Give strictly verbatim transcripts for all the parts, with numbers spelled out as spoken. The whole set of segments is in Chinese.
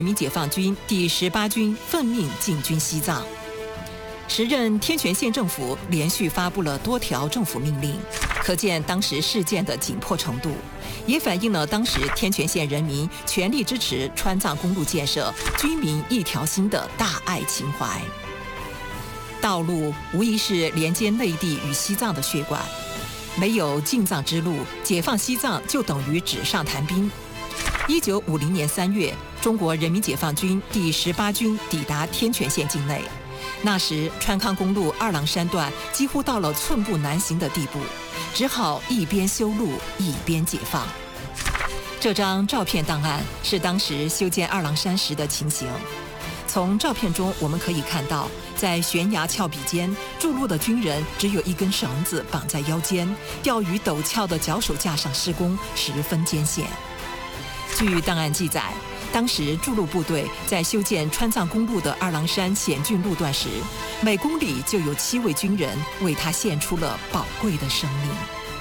人民解放军第十八军奉命进军西藏。时任天全县政府连续发布了多条政府命令，可见当时事件的紧迫程度，也反映了当时天全县人民全力支持川藏公路建设、军民一条心的大爱情怀。道路无疑是连接内地与西藏的血管，没有进藏之路，解放西藏就等于纸上谈兵。一九五零年三月，中国人民解放军第十八军抵达天全县境内。那时，川康公路二郎山段几乎到了寸步难行的地步，只好一边修路一边解放。这张照片档案是当时修建二郎山时的情形。从照片中我们可以看到，在悬崖峭壁间，筑路的军人只有一根绳子绑在腰间，钓鱼陡峭的脚手架上施工，十分艰险。据档案记载，当时筑路部队在修建川藏公路的二郎山险峻路段时，每公里就有七位军人为他献出了宝贵的生命。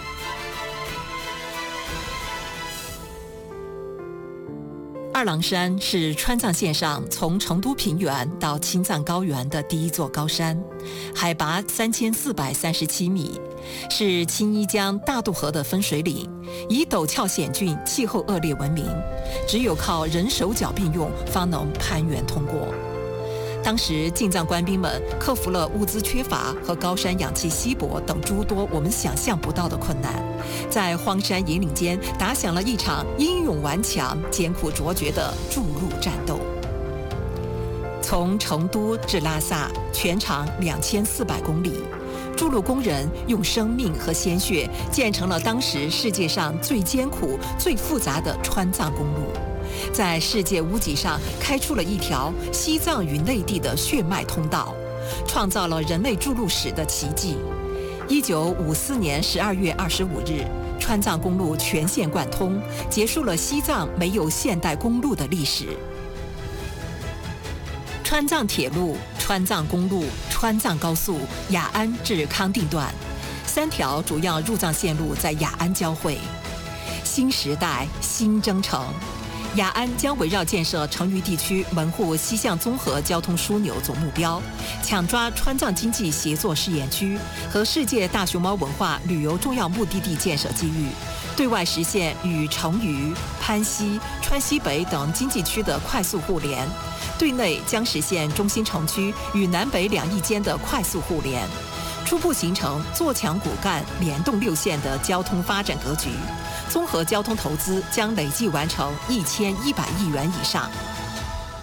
二郎山是川藏线上从成都平原到青藏高原的第一座高山，海拔三千四百三十七米，是青衣江大渡河的分水岭，以陡峭险峻、气候恶劣闻名，只有靠人手脚并用方能攀援通过。当时进藏官兵们克服了物资缺乏和高山氧气稀薄等诸多我们想象不到的困难，在荒山野岭间打响了一场英勇顽强、艰苦卓绝的筑路战斗。从成都至拉萨，全长两千四百公里，筑路工人用生命和鲜血建成了当时世界上最艰苦、最复杂的川藏公路，在世界屋脊上开出了一条西藏与内地的血脉通道，创造了人类筑路史的奇迹。一九五四年十二月二十五日，川藏公路全线贯通，结束了西藏没有现代公路的历史。川藏铁路、川藏公路、川藏高速雅安至康定段三条主要入藏线路在雅安交汇。新时代新征程，雅安将围绕建设成渝地区门户西向综合交通枢纽做目标，抢抓川藏经济协作试验区和世界大熊猫文化旅游重要目的地建设机遇，对外实现与成渝、攀西、川西北等经济区的快速互联，对内将实现中心城区与南北两翼间的快速互联，初步形成坐强骨干、联动六线的交通发展格局。综合交通投资将累计完成一千一百亿元以上。